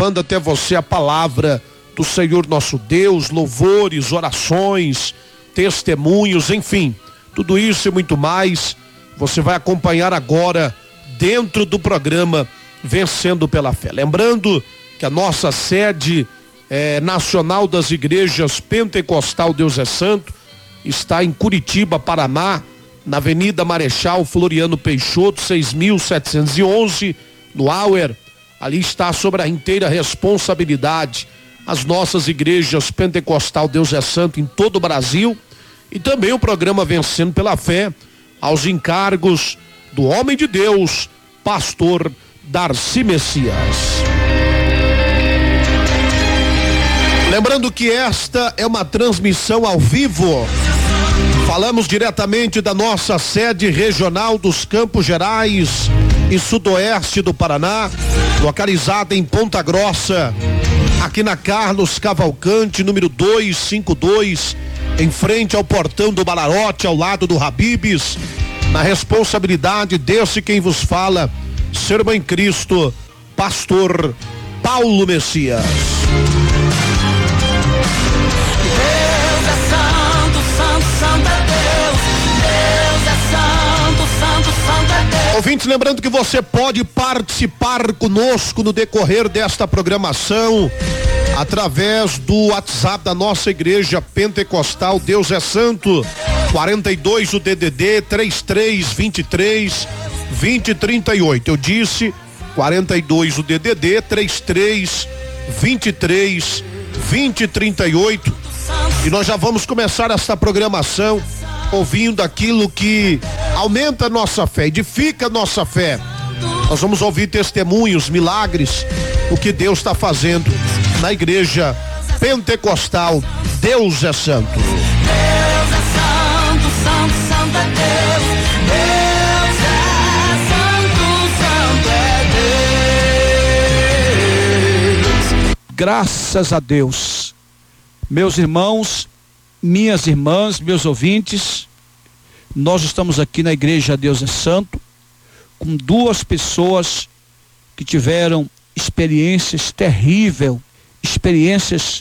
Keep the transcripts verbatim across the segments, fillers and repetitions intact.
levando até você a palavra do Senhor nosso Deus, louvores, orações, testemunhos, enfim, tudo isso e muito mais, você vai acompanhar agora dentro do programa Vencendo pela Fé. Lembrando que a nossa sede é, nacional das igrejas Pentecostal Deus é Santo está em Curitiba, Paraná, na Avenida Marechal Floriano Peixoto, seis mil setecentos e onze, no Auer. Ali está sobre a inteira responsabilidade as nossas igrejas Pentecostal Deus é Santo em todo o Brasil, e também o programa Vencendo pela Fé aos encargos do homem de Deus, pastor Darcy Messias. Lembrando que esta é uma transmissão ao vivo. Falamos diretamente da nossa sede regional dos Campos Gerais e Sudoeste do Paraná, localizada em Ponta Grossa, aqui na Carlos Cavalcante, número duzentos e cinquenta e dois, em frente ao portão do Balarote, ao lado do Habib's, na responsabilidade desse quem vos fala, seu irmão em Cristo, pastor Paulo Messias. Deus é santo, santo, santo é Deus. Deus é santo, santo, santo é Deus. Ouvintes, lembrando que você pode participar conosco no decorrer desta programação através do WhatsApp da nossa igreja Pentecostal Deus é Santo, quarenta e dois o D D D trinta e três, vinte e três, vinte e trinta e oito. Eu disse quarenta e dois o D D D trinta e três, vinte e três, vinte e trinta e oito. E nós já vamos começar essa programação ouvindo aquilo que aumenta a nossa fé, edifica a nossa fé. Nós vamos ouvir testemunhos, milagres, o que Deus está fazendo na igreja Pentecostal Deus é Santo. Deus é santo, santo, santo é Deus. Deus é santo, santo é Deus. Graças a Deus. Meus irmãos, minhas irmãs, meus ouvintes, nós estamos aqui na igreja Deus é Santo com duas pessoas que tiveram experiências terríveis, experiências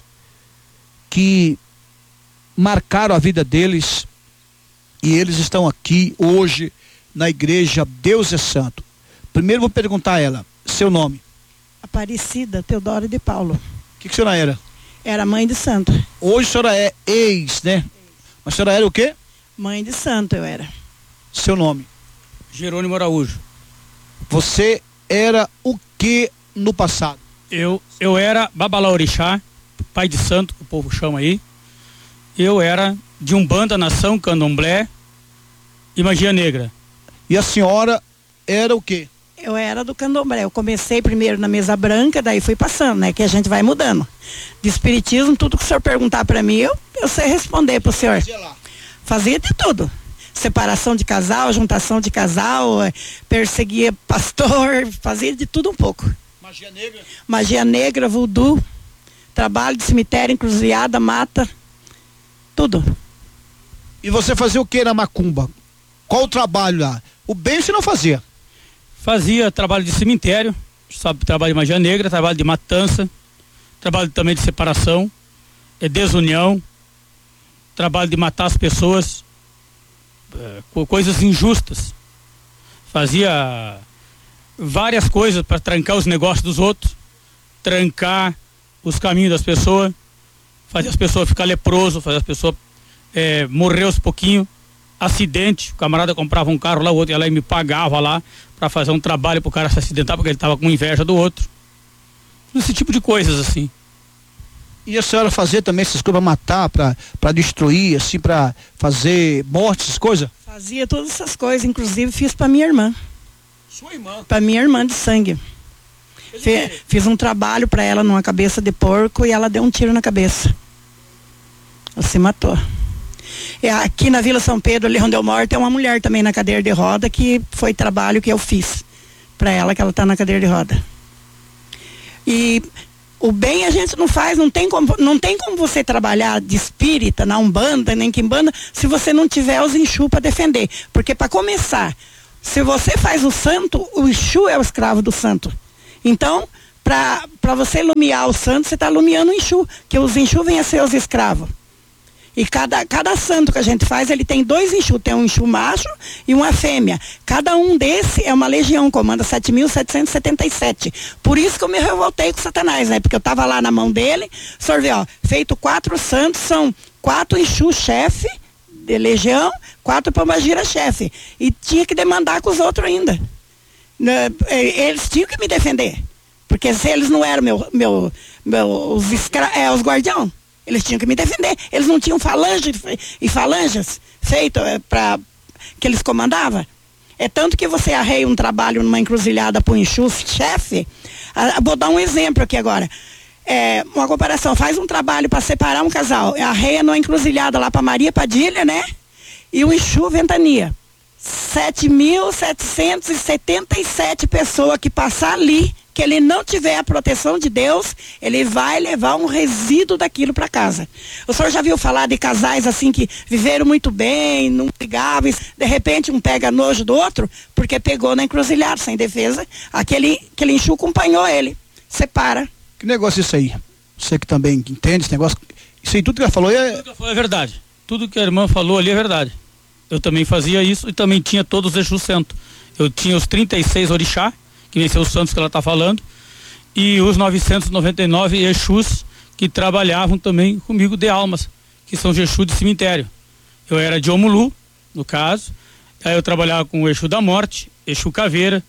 que marcaram a vida deles, e eles estão aqui hoje na igreja Deus é Santo. Primeiro vou perguntar a ela, seu nome? Aparecida Teodora de Paulo. O que, que a senhora era? Era mãe de santo. Hoje a senhora é ex, né? Mas a senhora era o quê? Mãe de santo eu era. Seu nome? Jerônimo Araújo. Você era o que no passado? Eu, eu era Babalaorixá, pai de santo, que o povo chama aí. Eu era de Umbanda, Nação, Candomblé e Magia Negra. E a senhora era o quê? Eu era do candomblé. Eu comecei primeiro na mesa branca, daí fui passando, né? Que a gente vai mudando. De espiritismo, tudo que o senhor perguntar pra mim, eu, eu sei responder pro senhor. Fazia lá. Fazia de tudo. Separação de casal, juntação de casal, perseguia pastor, fazia de tudo um pouco. Magia negra? Magia negra, voodoo, trabalho de cemitério, encruzilhada, mata, tudo. E você fazia o que na macumba? Qual o trabalho lá? O bem você não fazia? Fazia trabalho de cemitério, sabe, trabalho de magia negra, trabalho de matança, trabalho também de separação, é desunião, trabalho de matar as pessoas, é, coisas injustas. Fazia várias coisas para trancar os negócios dos outros, trancar os caminhos das pessoas, fazer as pessoas ficar leproso, fazer as pessoas é, morrer aos pouquinhos. Acidente, o camarada comprava um carro lá, o outro ia lá e me pagava lá para fazer um trabalho pro cara se acidentar porque ele tava com inveja do outro. Esse tipo de coisas assim. E a senhora fazia também essas coisas pra matar, pra, pra destruir, assim, pra fazer mortes, essas coisas? Fazia todas essas coisas, inclusive fiz pra minha irmã. Sua irmã? Pra minha irmã de sangue. Fe, fiz um trabalho pra ela numa cabeça de porco e ela deu um tiro na cabeça. Ela se matou. E aqui na Vila São Pedro, ali onde eu moro, tem uma mulher também na cadeira de roda que foi trabalho que eu fiz pra ela, que ela tá na cadeira de roda. E o bem a gente não faz, não tem como, não tem como você trabalhar de espírita, na Umbanda, nem Quimbanda, se você não tiver os Exu para defender. Porque para começar, se você faz o santo, o Exu é o escravo do santo. Então, para você iluminar o santo, você está iluminando o Exu, que os Exu vêm a ser os escravos. E cada, cada santo que a gente faz, ele tem dois Exu, tem um Exu macho e uma fêmea. Cada um desse é uma legião, comanda sete mil setecentos e setenta e sete. Por isso que eu me revoltei com Satanás, né? Porque eu estava lá na mão dele, o senhor vê, ó, feito quatro santos, são quatro Exu chefe de legião, quatro Pombagira chefe. E tinha que demandar com os outros ainda. Eles tinham que me defender. Porque se eles não eram meu, meu, meu, os, escra é, os guardião, eles tinham que me defender. Eles não tinham falange e falanges feitas é, para que eles comandavam. É tanto que você arreia um trabalho numa encruzilhada para um Exu chefe. Ah, vou dar um exemplo aqui agora. É, uma comparação, faz um trabalho para separar um casal. Arreia numa encruzilhada lá para Maria Padilha, né? E o Exu Ventania. sete mil setecentos e setenta e sete pessoas que passar ali, que ele não tiver a proteção de Deus, ele vai levar um resíduo daquilo para casa. O senhor já viu falar de casais assim que viveram muito bem, não brigavam, de repente um pega nojo do outro, porque pegou na encruzilhada, sem defesa, aquele, aquele Exu acompanhou ele, separa. Que negócio é isso aí? Você que também entende esse negócio, isso aí tudo que ela falou é... Tudo que ela falou é verdade, tudo que a irmã falou ali é verdade. Eu também fazia isso e também tinha todos os Exu Santo. Eu tinha os trinta e seis orixá, que venceu os santos que ela está falando, e os novecentos e noventa e nove Exus que trabalhavam também comigo de almas, que são os Exu de cemitério. Eu era de Omulu, no caso, aí eu trabalhava com o Exu da morte, Exu caveira,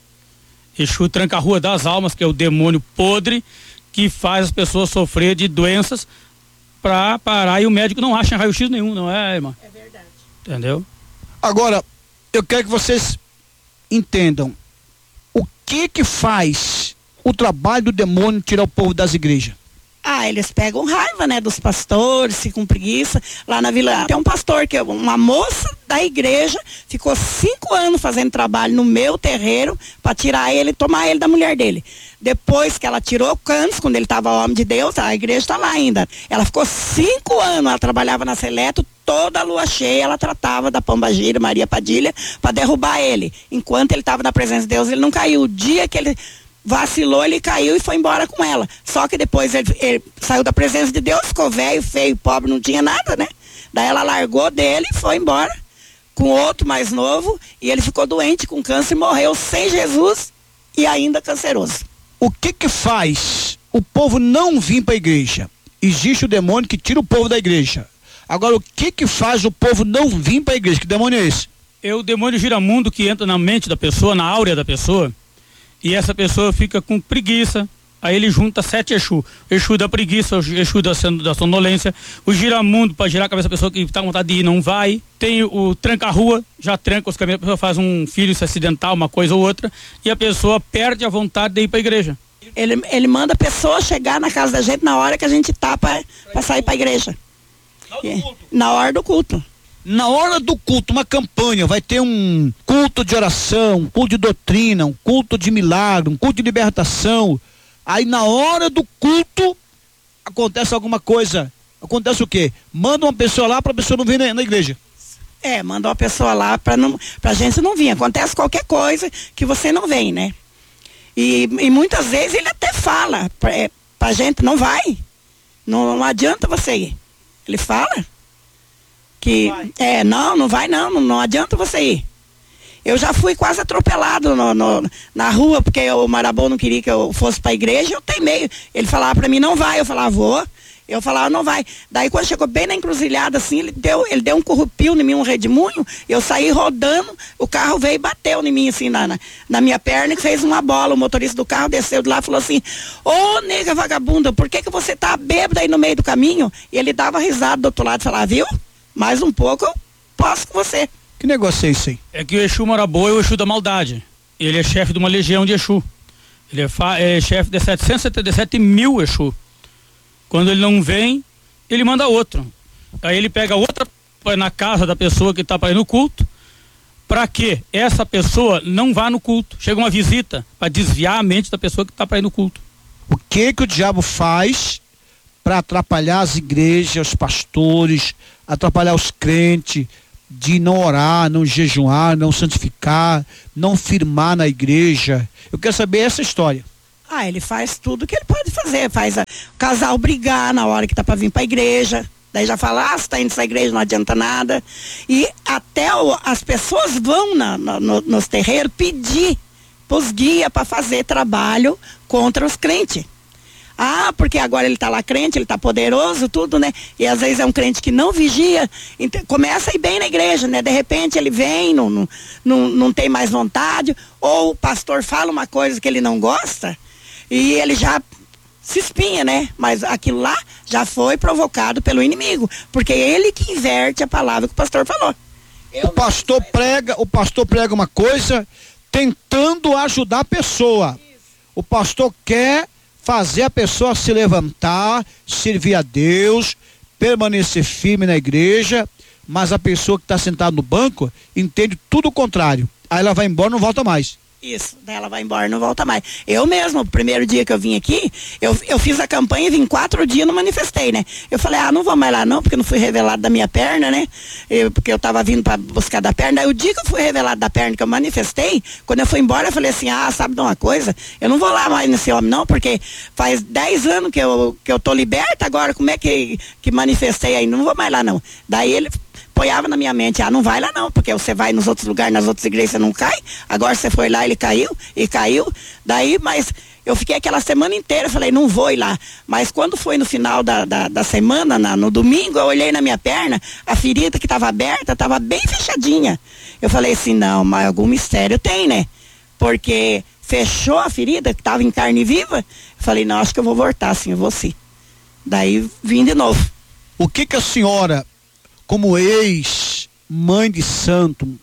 Exu tranca-rua das almas, que é o demônio podre, que faz as pessoas sofrer de doenças para parar, e o médico não acha raio-x nenhum, não é, irmã? É verdade. Entendeu? Agora, eu quero que vocês entendam o que que faz o trabalho do demônio tirar o povo das igrejas. Ah, eles pegam raiva, né, dos pastores, ficam com preguiça. Lá na vila tem um pastor que é uma moça da igreja, ficou cinco anos fazendo trabalho no meu terreiro para tirar ele, tomar ele da mulher dele. Depois que ela tirou o câncer, quando ele estava homem de Deus, a igreja está lá ainda. Ela ficou cinco anos, ela trabalhava na Seleto, toda a lua cheia ela tratava da Pombagira, Maria Padilha, para derrubar ele. Enquanto ele estava na presença de Deus, ele não caiu. O dia que ele vacilou, ele caiu e foi embora com ela. Só que depois ele, ele saiu da presença de Deus, ficou velho, feio, pobre, não tinha nada, né? Daí ela largou dele e foi embora com outro mais novo, e ele ficou doente com câncer e morreu sem Jesus e ainda canceroso. O que que faz o povo não vir para a igreja? Existe o demônio que tira o povo da igreja. Agora, o que que faz o povo não vir para a igreja? Que demônio é esse? É o demônio giramundo que entra na mente da pessoa, na áurea da pessoa, e essa pessoa fica com preguiça. Aí ele junta sete Exu. O Exu da preguiça, o Exu da, da sonolência, o giramundo para girar a cabeça da pessoa que está com vontade de ir, não vai. Tem o tranca-rua, já tranca os caminhos, a pessoa faz um filho se acidental, uma coisa ou outra, e a pessoa perde a vontade de ir para a igreja. Ele, ele manda a pessoa chegar na casa da gente na hora que a gente tá para sair para a igreja. É, na hora do culto. Na hora do culto, uma campanha, vai ter um culto de oração, um culto de doutrina, um culto de milagre, um culto de libertação. Aí na hora do culto, acontece alguma coisa. Acontece o quê? Manda uma pessoa lá para a pessoa não vir na, na igreja. É, manda uma pessoa lá para não, pra gente não vir. Acontece qualquer coisa que você não vem, né? E, e muitas vezes ele até fala pra, é, pra gente, não vai. Não, não adianta você ir. Ele fala que, é, não, não vai não, não, não adianta você ir. Eu já fui quase atropelado no, no, na rua, porque o Marabô não queria que eu fosse para a igreja, eu teimei. Ele falava para mim, não vai, eu falava, vou. Eu falava, não vai. Daí quando chegou bem na encruzilhada, assim, ele deu, ele deu um corrupio em mim, um redemoinho, eu saí rodando, o carro veio e bateu em mim, assim, na, na, na minha perna, e fez uma bola. O motorista do carro desceu de lá e falou assim, ô oh, nega vagabunda, por que que você tá bêbada aí no meio do caminho? E ele dava risada do outro lado e falava, viu? Mais um pouco eu posso com você. Que negócio é isso aí? É que o Exu Marabô é o Exu da maldade. Ele é chefe de uma legião de Exu. Ele é, é chefe de setecentos e setenta e sete mil Exu. Quando ele não vem, ele manda outro. Aí ele pega outra na casa da pessoa que está para ir no culto, para que essa pessoa não vá no culto. Chega uma visita para desviar a mente da pessoa que está para ir no culto. O que que o diabo faz para atrapalhar as igrejas, os pastores, atrapalhar os crentes, de não orar, não jejuar, não santificar, não firmar na igreja? Eu quero saber essa história. Ah, ele faz tudo que ele pode fazer. Faz a, o casal brigar na hora que tá para vir para a igreja. Daí já fala, ah, você tá indo nessa igreja, não adianta nada. E até o, as pessoas vão na, na, no, nos terreiros pedir pros guias para fazer trabalho contra os crentes. Ah, porque agora ele tá lá crente, ele tá poderoso, tudo, né? E às vezes é um crente que não vigia, então, começa a ir bem na igreja, né? De repente ele vem, não, não, não, não tem mais vontade, ou o pastor fala uma coisa que ele não gosta, e ele já se espinha, né? Mas aquilo lá já foi provocado pelo inimigo, porque é ele que inverte a palavra que o pastor falou. Eu o pastor prega, o pastor prega uma coisa tentando ajudar a pessoa. O pastor quer fazer a pessoa se levantar, servir a Deus, permanecer firme na igreja, mas a pessoa que está sentada no banco entende tudo o contrário. Aí ela vai embora e não volta mais. Isso, daí ela vai embora e não volta mais. Eu mesmo, o primeiro dia que eu vim aqui, eu, eu fiz a campanha e vim quatro dias e não manifestei, né? Eu falei, ah, não vou mais lá não, porque não fui revelado da minha perna, né? Eu, porque eu tava vindo para buscar da perna. Aí o dia que eu fui revelado da perna, que eu manifestei, quando eu fui embora, eu falei assim, ah, sabe de uma coisa? Eu não vou lá mais nesse homem não, porque faz dez anos que eu, que eu tô liberta, agora como é que, que manifestei aí? Não vou mais lá não. Daí ele apoiava na minha mente, ah, não vai lá não, porque você vai nos outros lugares, nas outras igrejas, você não cai, agora você foi lá, ele caiu, e caiu, daí, mas eu fiquei aquela semana inteira, falei, não vou ir lá, mas quando foi no final da, da, da semana, na, no domingo, eu olhei na minha perna, a ferida que estava aberta, estava bem fechadinha, eu falei assim, não, mas algum mistério tem, né, porque fechou a ferida, que estava em carne viva, eu falei, não, acho que eu vou voltar, assim, eu vou sim, daí vim de novo. O que que a senhora, como ex-mãe de santo,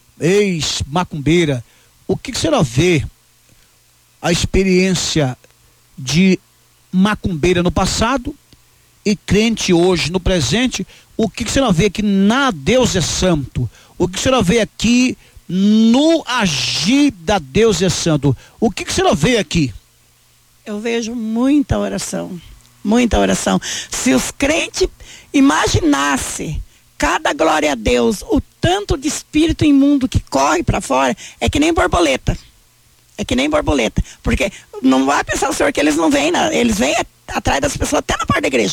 ex-macumbeira, o que, que a senhora vê a experiência de macumbeira no passado e crente hoje no presente? O que, que a senhora vê aqui na Deus é Santo? O que a senhora vê aqui no agir da Deus é Santo? O que, que a senhora vê aqui? Eu vejo muita oração, muita oração. Se os crentes imaginassem cada glória a Deus, o tanto de espírito imundo que corre para fora, é que nem borboleta. É que nem borboleta. Porque não vai pensar o senhor que eles não vêm, não. Eles vêm atrás das pessoas até na porta da igreja.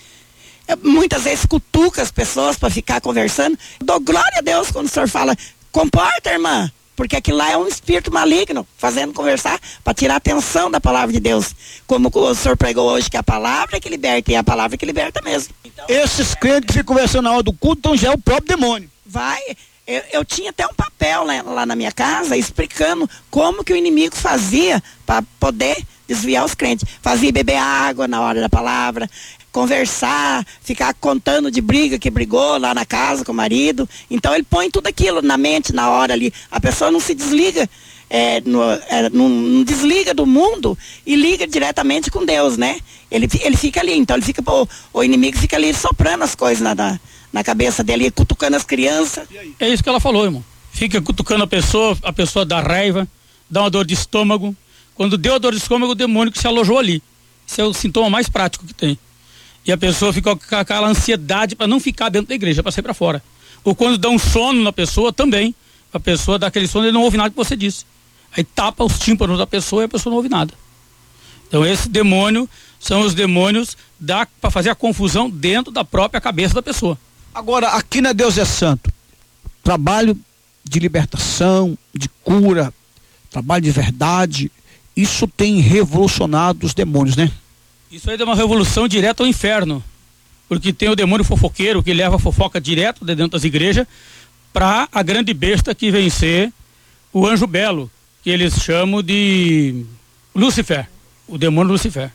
Eu, muitas vezes cutuca as pessoas para ficar conversando. Dou glória a Deus quando o senhor fala, comporta, irmã. Porque aquilo lá é um espírito maligno, fazendo conversar para tirar a atenção da palavra de Deus. Como o senhor pregou hoje, que a palavra é que liberta, e a palavra é que liberta mesmo. Então, esses crentes que ficam conversando na hora do culto, então já é o próprio demônio. Vai, eu, eu tinha até um papel lá, lá na minha casa, explicando como que o inimigo fazia para poder desviar os crentes. Fazia beber água na hora da palavra, conversar, ficar contando de briga que brigou lá na casa com o marido. Então ele põe tudo aquilo na mente, na hora ali. A pessoa não se desliga, é, no, é, não, não desliga do mundo e liga diretamente com Deus, né? Ele, ele fica ali, então ele fica, o, o inimigo fica ali soprando as coisas na, na, na cabeça dele, cutucando as crianças. É isso que ela falou, irmão. Fica cutucando a pessoa, a pessoa dá raiva, dá uma dor de estômago. Quando deu a dor de estômago, o demônio que se alojou ali. Esse é o sintoma mais prático que tem. E a pessoa ficou com aquela ansiedade para não ficar dentro da igreja, para sair para fora. Ou quando dá um sono na pessoa, também. A pessoa dá aquele sono e não ouve nada que você disse. Aí tapa os tímpanos da pessoa e a pessoa não ouve nada. Então esse demônio são os demônios para fazer a confusão dentro da própria cabeça da pessoa. Agora, aqui na Deus é Santo, trabalho de libertação, de cura, trabalho de verdade, isso tem revolucionado os demônios, né? Isso aí é uma revolução direta ao inferno, porque tem o demônio fofoqueiro que leva a fofoca direto de dentro das igrejas para a grande besta que vencer o anjo belo, que eles chamam de Lúcifer, o demônio Lúcifer.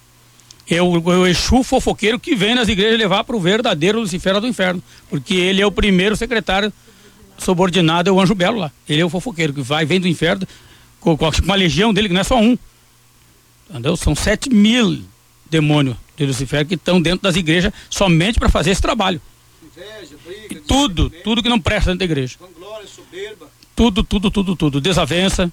É o, o Exu fofoqueiro que vem nas igrejas levar para o verdadeiro Lucifer do inferno, porque ele é o primeiro secretário subordinado ao anjo belo lá. Ele é o fofoqueiro que vai, vem do inferno com, com uma legião dele, que não é só um. Entendeu? São sete mil demônios de Lucifer que estão dentro das igrejas somente para fazer esse trabalho. Inveja, briga, e tudo, tudo que não presta dentro da igreja. Vanglória, soberba. Tudo, tudo, tudo, tudo. Desavença,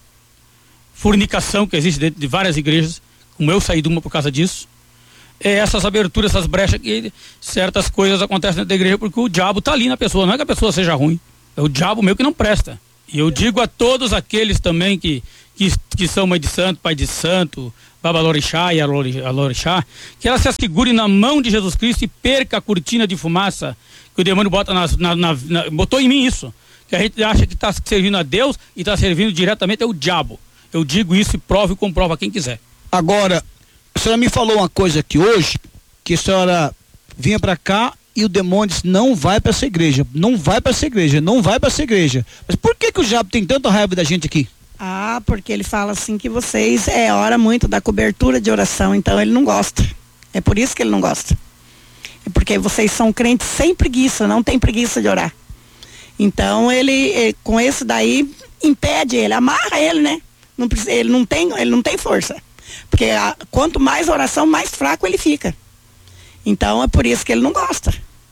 fornicação que existe dentro de várias igrejas, como eu saí de uma por causa disso. É essas aberturas, essas brechas que certas coisas acontecem dentro da igreja porque o diabo está ali na pessoa, não é que a pessoa seja ruim, é o diabo meio que não presta. E eu digo a todos aqueles também que, que, que são mãe de santo, pai de santo, Babalorixá e Alorixá, que ela se assegure na mão de Jesus Cristo e perca a cortina de fumaça que o demônio bota nas, na, na, na, botou em mim isso, que a gente acha que está servindo a Deus e está servindo diretamente ao diabo. Eu digo isso e provo e comprova quem quiser. Agora, a senhora me falou uma coisa aqui hoje, que a senhora vinha para cá e o demônio disse, não vai para essa igreja, não vai para essa igreja, não vai para essa igreja. Mas por que que o diabo tem tanta raiva da gente aqui? Ah, porque ele fala assim que vocês é hora muito da cobertura de oração, então ele não gosta. É por isso que ele não gosta. É porque vocês são crentes sem preguiça, não tem preguiça de orar. Então ele, ele com esse daí, impede ele, amarra ele, né? Não, ele, não tem, ele não tem força. Porque a, quanto mais oração, mais fraco ele fica. Então é por isso que ele não gosta.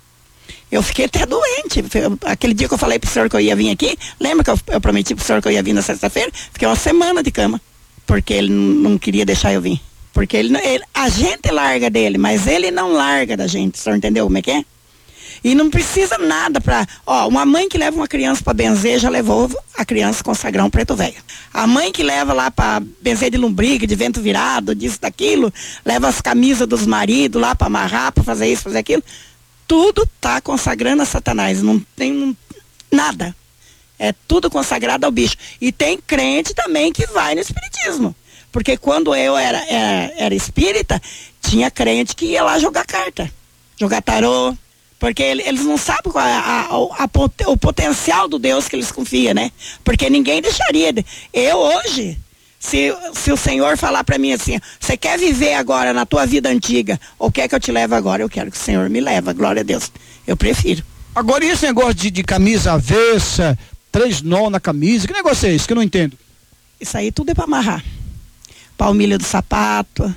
Eu fiquei até doente. Aquele dia que eu falei pro senhor que eu ia vir aqui, lembra que eu, eu prometi pro senhor que eu ia vir na sexta-feira? Fiquei uma semana de cama, porque ele não, não queria deixar eu vir. Porque ele, ele, a gente larga dele, mas ele não larga da gente, o senhor entendeu como é que é? E não precisa nada pra... Ó, uma mãe que leva uma criança pra benzer, já levou a criança consagrar um preto velho. A mãe que leva lá pra benzer de lombriga, de vento virado, disso, daquilo, leva as camisas dos maridos lá pra amarrar, pra fazer isso, fazer aquilo. Tudo tá consagrando a Satanás, não tem não, nada. É tudo consagrado ao bicho. E tem crente também que vai no espiritismo. Porque quando eu era, era, era espírita, tinha crente que ia lá jogar carta, jogar tarô. Porque eles não sabem qual é a, a, a, o potencial do Deus que eles confiam, né? Porque ninguém deixaria. De... Eu hoje, se, se o Senhor falar para mim assim, você quer viver agora na tua vida antiga, ou quer que eu te leve agora? Eu quero que o Senhor me leve, glória a Deus. Eu prefiro. Agora, e esse negócio de, de camisa avessa, três nó na camisa, que negócio é esse que eu não entendo? Isso aí tudo é para amarrar. Palmilha do sapato,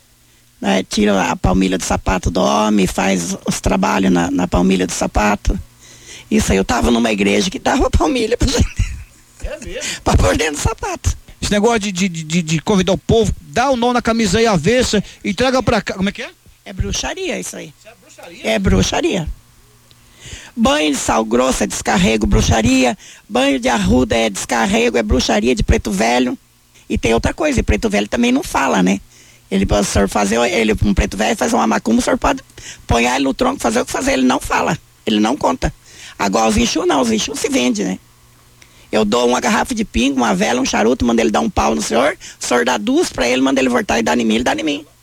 né? Tira a palmilha do sapato do homem, faz os trabalhos na, na palmilha do sapato. Isso aí, eu tava numa igreja que dava palmilha pra gente. É mesmo? Pra pôr dentro do sapato. Esse negócio de, de, de, de convidar o povo, dá o nó na camisa aí avessa e traga pra cá, como é que é? É bruxaria isso aí. Isso é bruxaria? É bruxaria. Banho de sal grosso é descarrego, bruxaria. Banho de arruda é descarrego, é bruxaria de preto velho. E tem outra coisa, e preto velho também não fala, né? Ele pode fazer, ele um preto velho fazer uma macumba, o senhor pode pôr ele no tronco, fazer o que fazer, ele não fala, ele não conta. Agora os enxus não, os enxus se vende, né? Eu dou uma garrafa de pingo, uma vela, um charuto, mando ele dar um pau no senhor, o senhor dá duas pra ele, manda ele voltar e dar em mim, ele dá em mim.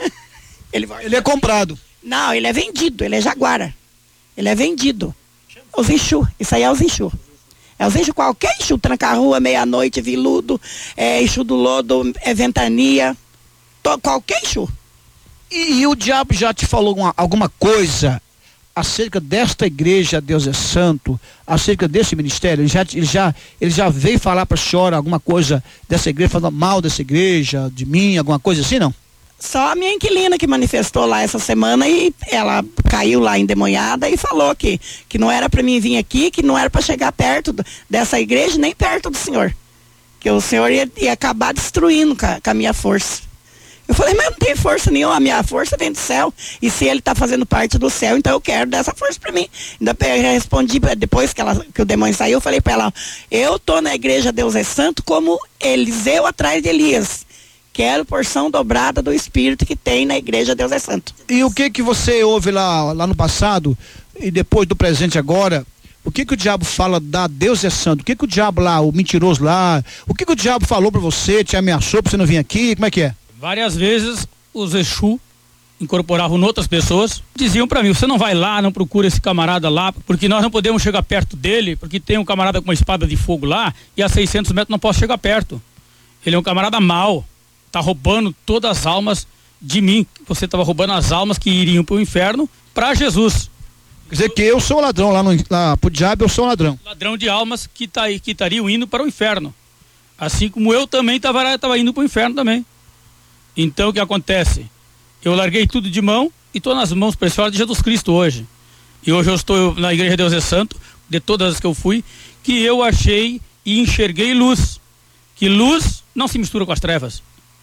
ele, ele é comprado? Não, ele é vendido, ele é jaguara. Ele é vendido. Os enxus, isso aí é os enxus. É os enxus, qualquer enxu, tranca-rua, meia-noite, viludo, é, enxu do lodo, é ventania, to, qualquer enxu. E, e o diabo já te falou uma, alguma coisa acerca desta igreja, Deus é Santo, acerca desse ministério? Ele já, ele já, ele já veio falar para a senhora alguma coisa dessa igreja, falando mal dessa igreja, de mim, alguma coisa assim, não? Só a minha inquilina que manifestou lá essa semana e ela caiu lá endemoniada e falou que, que não era para mim vir aqui, que não era para chegar perto do, dessa igreja, nem perto do senhor. Que o senhor ia, ia acabar destruindo com a, com a minha força. Eu falei, mas não tem força nenhuma, a minha força vem do céu. E se ele está fazendo parte do céu, então eu quero dessa força para mim. Ainda eu respondi, depois que, ela, que o demônio saiu, eu falei para ela, eu tô na igreja Deus é Santo como Eliseu atrás de Elias. Quero porção dobrada do Espírito que tem na igreja Deus é Santo. E o que que você ouve lá, lá no passado e depois do presente agora? O que que o diabo fala da Deus é Santo? O que que o diabo lá, o mentiroso lá, o que que o diabo falou pra você, te ameaçou pra você não vir aqui? Como é que é? Várias vezes os Exu incorporavam outras pessoas, diziam pra mim, você não vai lá, não procura esse camarada lá, porque nós não podemos chegar perto dele, porque tem um camarada com uma espada de fogo lá e a seiscentos metros não posso chegar perto. Ele é um camarada mau. Tá roubando todas as almas de mim. Você estava roubando as almas que iriam para o inferno para Jesus. Quer dizer que eu sou ladrão lá, no, lá pro diabo, eu sou ladrão. Ladrão de almas que tá, que estariam indo para o inferno. Assim como eu também estava indo para o inferno também. Então o que acontece? Eu larguei tudo de mão e estou nas mãos preciosas de Jesus Cristo hoje. E hoje eu estou na igreja Deus é Santo, de todas as que eu fui, que eu achei e enxerguei luz. Que luz não se mistura com as trevas.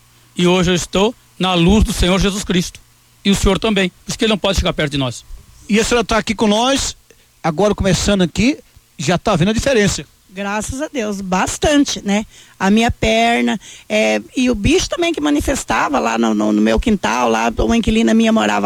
E hoje eu estou na luz do Senhor Jesus Cristo. E o Senhor também. Por isso que ele não pode chegar perto de nós. E a senhora está aqui com nós, agora começando aqui, já está vendo a diferença. Graças a Deus, bastante, né? A minha perna, é, e o bicho também que manifestava lá no, no, no meu quintal, lá uma inquilina minha morava